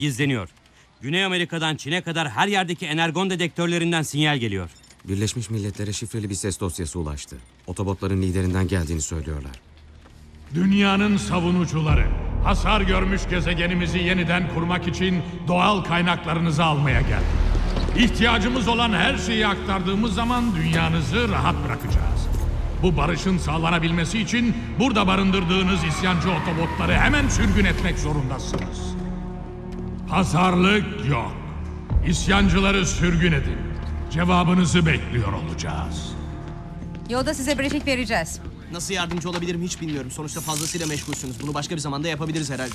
gizleniyor. Güney Amerika'dan Çin'e kadar her yerdeki energon dedektörlerinden sinyal geliyor. Birleşmiş Milletler'e şifreli bir ses dosyası ulaştı. Otobotların liderinden geldiğini söylüyorlar. Dünyanın savunucuları, hasar görmüş gezegenimizi yeniden kurmak için doğal kaynaklarınızı almaya geldik. İhtiyacımız olan her şeyi aktardığımız zaman dünyanızı rahat bırakacağız. Bu barışın sağlanabilmesi için burada barındırdığınız isyancı otobotları hemen sürgün etmek zorundasınız. Pazarlık yok. İsyancıları sürgün edin. Cevabınızı bekliyor olacağız. Yolda size briefing vereceğiz. Nasıl yardımcı olabilirim hiç bilmiyorum. Sonuçta fazlasıyla meşgulsünüz. Bunu başka bir zamanda yapabiliriz herhalde.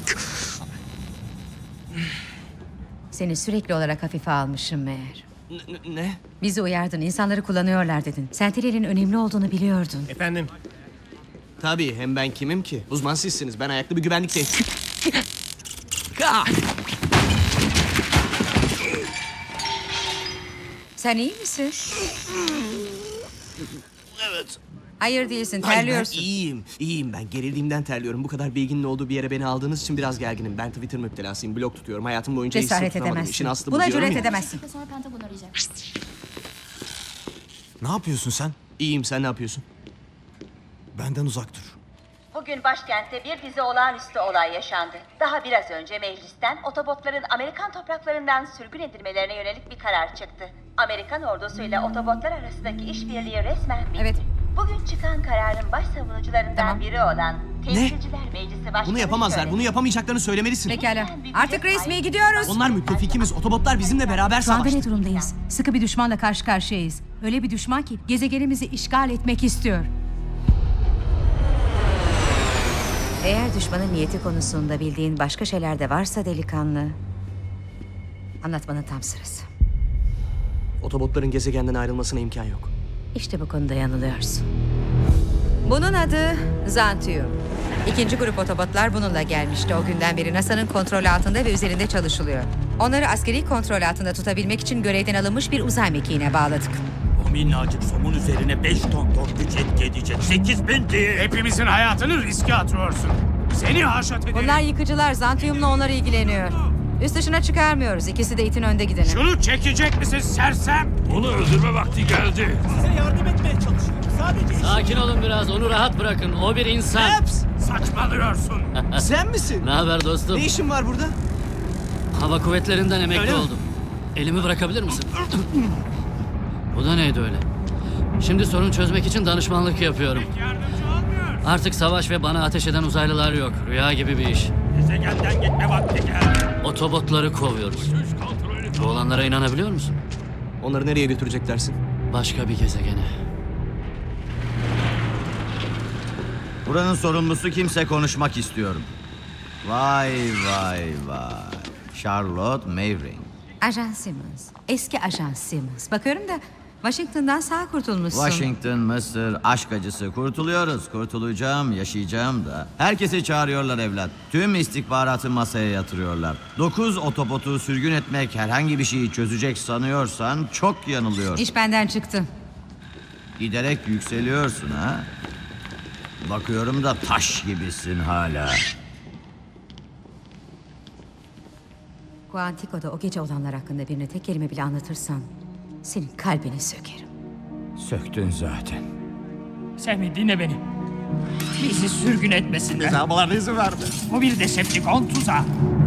Seni sürekli olarak hafife almışım meğer. Ne? Bizi uyardın, insanları kullanıyorlar dedin. Sentinel'in önemli olduğunu biliyordun. Efendim? Tabii, hem ben kimim ki? Uzman sizsiniz. Ben ayaklı bir güvenlikteyim. Sen iyi misin? Evet. Hayır değilsin, Hayır, terliyorsun. ben iyiyim ben. Gerildiğimden terliyorum. Bu kadar bilginin olduğu bir yere beni aldığınız için biraz gerginim. Ben Twitter müptelasıyım. Blog tutuyorum. Hayatım boyunca hiç Cesaret sırtlanamadım. İşin edemezsin. aslı bu Buna diyorum cüret ya. edemezsin. Sonra Pentagon arayacak. Ne yapıyorsun sen? İyiyim, sen ne yapıyorsun? Benden uzak dur. Bugün başkentte bir dizi olağanüstü olay yaşandı. Daha biraz önce meclisten otobotların Amerikan topraklarından sürgün edilmelerine yönelik bir karar çıktı. Amerikan ordusuyla otobotlar arasındaki işbirliği resmen bitti. Evet. Bugün çıkan kararın baş savunucularından Tamam. biri olan Temsilciler Meclisi Başkanı Bunu yapamazlar. söyledi. Bunu yapamayacaklarını söylemelisin. Pekala. Artık resmi gidiyoruz. Onlar müttefikimiz. Otobotlar bizimle beraber Şu anda savaştı. ne durumdayız? Sıkı bir düşmanla karşı karşıyayız. Öyle bir düşman ki gezegenimizi işgal etmek istiyor. Eğer düşmanın niyeti konusunda bildiğin başka şeyler de varsa delikanlı, anlatmanın tam sırası. Otobotların gezegenden ayrılmasına imkan yok. İşte bu konuda yanılıyorsun. Bunun adı Zantium. İkinci grup otobotlar bununla gelmişti. O günden beri NASA'nın kontrolü altında ve üzerinde çalışılıyor. Onları askeri kontrol altında tutabilmek için görevden alınmış bir uzay mekiğine bağladık. O minnacık somun üzerine 5 ton güç etki edecek 8.000 değil. Hepimizin hayatını riske atıyorsun. Seni haşat ederim. Bunlar yıkıcılar. Zantium'la onlar ilgileniyor. Üst dışına çıkarmıyoruz. İkisi de itin önde gideni. Şunu çekecek misin sersem? Onu öldürme vakti geldi. Sakin olun biraz, onu rahat bırakın. O bir insan. Saçmalıyorsun. Sen misin? Ne haber dostum? Ne işin var burada? Hava kuvvetlerinden emekli Öyle mi? oldum. Elimi bırakabilir misin? Bu da neydi öyle? Şimdi sorun çözmek için danışmanlık yapıyorum. Artık savaş ve bana ateş eden uzaylılar yok. Rüya gibi bir iş. Gezegenden gitme vakti geldi. Otobotları kovuyoruz. Bu olanlara inanabiliyor musun? Onları nereye götürecek dersin? Başka bir gezegene. Buranın sorumlusu kimse konuşmak istiyorum. Vay vay vay. Charlotte Mayring. Ajan Simmons. Eski Ajan Simmons. Bakıyorum da Washington'dan sağ kurtulmuşsun. Washington, Mısır, aşk acısı. Kurtuluyoruz. Kurtulacağım, yaşayacağım da. Herkesi çağırıyorlar evlat. Tüm istihbaratı masaya yatırıyorlar. 9 otobotu sürgün etmek herhangi bir şeyi çözecek sanıyorsan çok yanılıyorsun. İş benden çıktı. Giderek yükseliyorsun ha. Bakıyorum da taş gibisin hala. Quantico'da o gece olanlar hakkında birine tek kelime bile anlatırsan senin kalbini sökerim. Söktün zaten. Semih dinle beni. Bizi sürgün etmesinler. Cezabalarına izin verme. Bu bir Decepticon tuzağı.